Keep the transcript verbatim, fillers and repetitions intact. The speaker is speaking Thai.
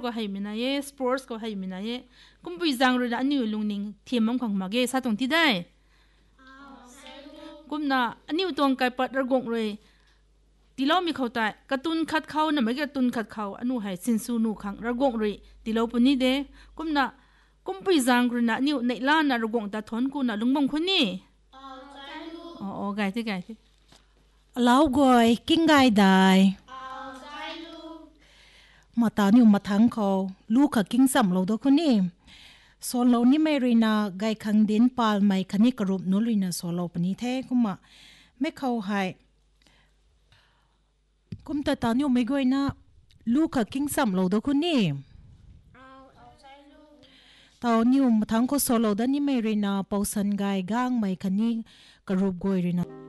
ก็ให้มีนะเยสปอร์ตก็ให้มีนะเยกุมปุยจังรู้นะนิวลุงนิงเทียมมังของมาเกซาตรงที่ได้กุมนะนิวตรงไกปัดระกงเลยตีเรามีเขาแต่กระตุนขัดเขานะไม่กระตุนขัดเขาอนุให้สินสูนูขังระกงเลยตีเราปนนี้เด้กุมนะกุมปุยจังรู้นะนิวในล้านนะระกงแต่ทนกูนะลุงบงคนนี้อ๋อไกที่ไกที่แล้วกอยกิ้งไกได้มาตานิวมาทั้งเขาลูกขกิ้งสัมเราตัวคนนี้โซโลนี่ไม่รีนาไกขังดินปาลไม่คันนี้กรุบนุลีนาโซโลปนี้แท้กุมะไม่เข้าให้กุมตาตานิวไม่กอยนะลูกขกิ้งสัมเราตัวคนนี้ตานิวมาทั้งเขาโซโลดันนี่ไม่รีนาปอสันไกก้างไม่คันนี้กรุบกอยรีนา